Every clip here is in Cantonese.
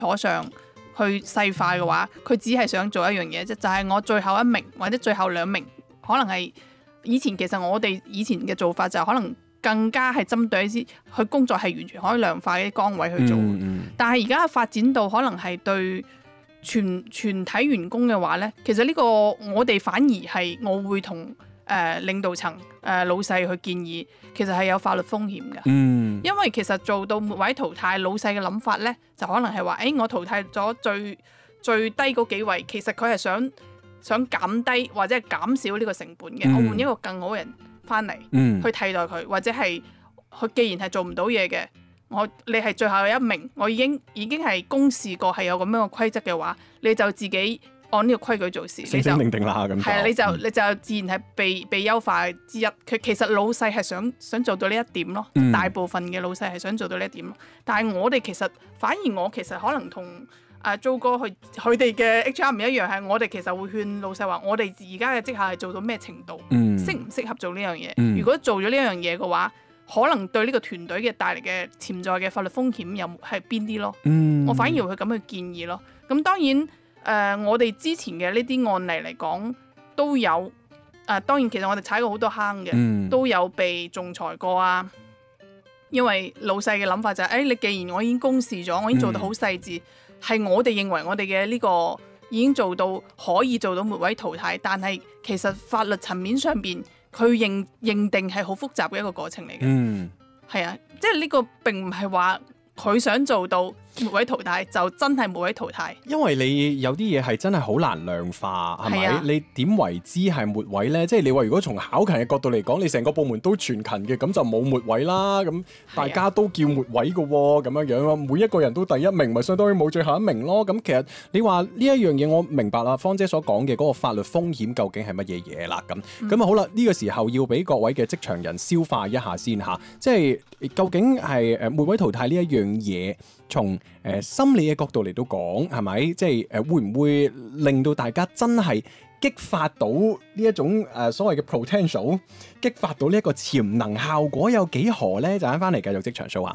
妥上去細化嘅話，佢只係想做一樣嘢啫，就係我最後一名或者最後兩名，可能係其實我哋以前嘅做法就可能更加係針對一啲佢工作係完全可以量化嘅崗位去做，但係而家發展到可能係對全體員工嘅話呢，其實呢個我哋反而係我會同領導層老細去建議，其實係有法律風險嘅，因為其實做到末位淘汰，老細嘅諗法呢，就可能係話，我淘汰咗最低嗰幾位，其實佢係想減低或者係減少呢個成本嘅，我換一個更好嘅人翻嚟去替代佢，或者係佢既然係做唔到嘢嘅。你係最後一名，我已經係公示過係有咁樣嘅規則嘅話，你就自己按呢個規矩做事， 醒醒定定啦咁。 係啊，你就自然係被優化之一。佢其實老細係想做到呢一點咯，大部分嘅老細係想做到呢一點咯。但係我哋其實反而我其實可能同Joe 哥佢哋嘅 HR 唔一樣，係我哋其實會勸老細話，我哋而家嘅績效係做到咩程度，適唔適合做呢樣嘢？如果做咗呢樣嘢嘅話，可能對呢個團隊嘅帶嚟嘅潛在嘅法律風險又係邊啲咯？我反而會咁去建議咯。咁當然我哋之前嘅呢啲案例嚟講都有當然其實我哋踩過好多坑嘅，都有被仲裁過啊。因為老細嘅諗法就係，你既然我已經公示咗，我已經做到好細緻，係我哋認為我哋嘅呢個已經做到可以做到末位淘汰，但係其實法律層面上邊，佢認定係好複雜嘅一個過程嚟嘅，係啊，即係呢個並唔係話佢想做到末位淘汰就真係末位淘汰， 因為你有啲嘢係真係好難量化，係咪？你點為之係末位呢？即係你話如果從考勤嘅角度嚟講，你成個部門都全勤嘅，咁就冇末位啦。咁大家都叫末位嘅喎，咁樣樣每一個人都第一名，咪相當於冇最後一名咯。咁其實你話呢一樣嘢，我明白啦，芳姐所講嘅嗰個法律風險究竟係乜嘢嘢啦？咁好啦，呢個時候要俾各位嘅職場人消化一下先嚇，即係究竟係末位淘汰呢一樣嘢，從心理嘅角度嚟到講，係咪？即係會唔會令到大家真係激發到呢一種所謂嘅 potential， 激發到呢一個潛能，效果有幾何呢？就翻嚟繼續職場 show 啊！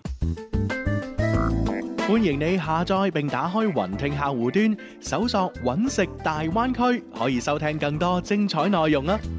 歡迎你下載並打開雲聽客戶端，搜索揾食大灣區，可以收聽更多精彩內容啊！